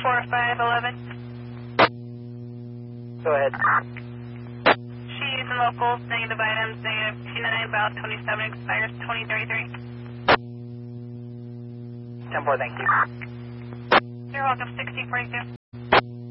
4511. Go ahead. She's in locals, negative items, negative 29, about 27, expires 2033. 10-4, thank you. You're welcome, 1642.